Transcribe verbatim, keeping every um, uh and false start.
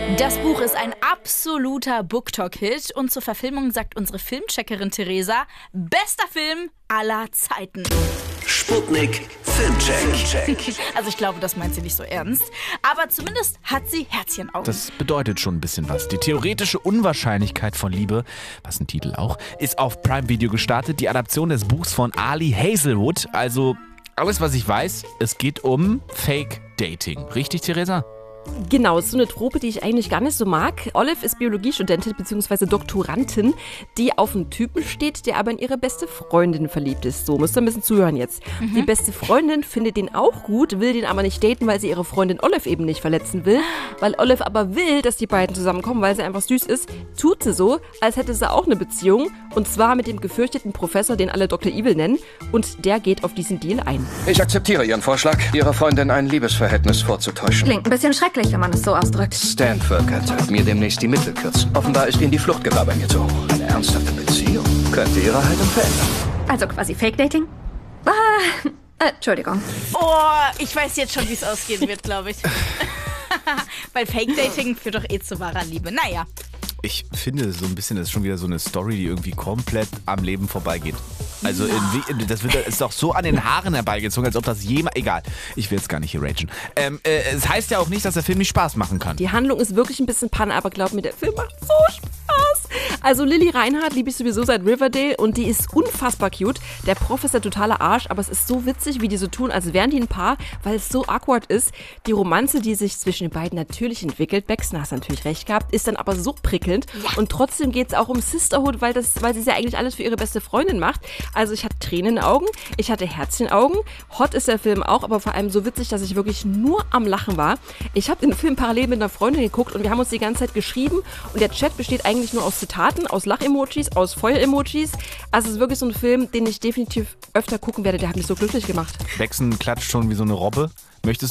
Das Buch ist ein absoluter Booktalk-Hit und zur Verfilmung sagt unsere Filmcheckerin Theresa, bester Film aller Zeiten. Sputnik Filmcheck. Also ich glaube, das meint sie nicht so ernst. Aber zumindest hat sie Herzchenaugen. Das bedeutet schon ein bisschen was. Die theoretische Unwahrscheinlichkeit von Liebe, was ein Titel auch, ist auf Prime Video gestartet. Die Adaption des Buchs von Ali Hazelwood. Also alles, was ich weiß, es geht um Fake-Dating. Richtig, Theresa? Genau, ist so eine Trope, die ich eigentlich gar nicht so mag. Olive ist Biologiestudentin bzw. Doktorandin, die auf einen Typen steht, der aber in ihre beste Freundin verliebt ist. So, müsst ihr ein bisschen zuhören jetzt. Mhm. Die beste Freundin findet den auch gut, will den aber nicht daten, weil sie ihre Freundin Olive eben nicht verletzen will. Weil Olive aber will, dass die beiden zusammenkommen, weil sie einfach süß ist, tut sie so, als hätte sie auch eine Beziehung. Und zwar mit dem gefürchteten Professor, den alle Doktor Evil nennen. Und der geht auf diesen Deal ein. Ich akzeptiere Ihren Vorschlag, Ihrer Freundin ein Liebesverhältnis vorzutäuschen. Klingt ein bisschen schrecklich, wenn man es so ausdrückt. Stanford könnte mir demnächst die Mittel kürzen. Offenbar ist Ihnen die Fluchtgefahr bei mir zu hoch. Eine ernsthafte Beziehung könnte Ihre Haltung verändern. Also quasi Fake-Dating? Ah, äh, Entschuldigung. Oh, ich weiß jetzt schon, wie es ausgehen wird, glaube ich. Weil Fake-Dating führt doch eh zu wahrer Liebe. Naja. Ich finde so ein bisschen, das ist schon wieder so eine Story, die irgendwie komplett am Leben vorbeigeht. Also in, das wird, ist doch so an den Haaren herbeigezogen, als ob das jemand... Egal, ich will jetzt gar nicht hier ragen. Ähm, äh, es heißt ja auch nicht, dass der Film nicht Spaß machen kann. Die Handlung ist wirklich ein bisschen Panne, aber glaub mir, der Film macht so Spaß. Also Lily Reinhardt liebe ich sowieso seit Riverdale und die ist unfassbar cute. Der Prof ist der totale Arsch, aber es ist so witzig, wie die so tun, als wären die ein Paar, weil es so awkward ist. Die Romanze, die sich zwischen den beiden natürlich entwickelt, Bex, hast natürlich recht gehabt, ist dann aber so prickelnd. Ja. Und trotzdem geht es auch um Sisterhood, weil, das, weil sie es ja eigentlich alles für ihre beste Freundin macht. Also ich hatte Tränen in den Augen, ich hatte Herz in den Augen. Hot ist der Film auch, aber vor allem so witzig, dass ich wirklich nur am Lachen war. Ich habe den Film parallel mit einer Freundin geguckt und wir haben uns die ganze Zeit geschrieben und der Chat besteht eigentlich nur aus Zitaten, aus Lach-Emojis, aus Feuer-Emojis. Also es ist wirklich so ein Film, den ich definitiv öfter gucken werde. Der hat mich so glücklich gemacht. Bexen klatscht schon wie so eine Robbe. Möchtest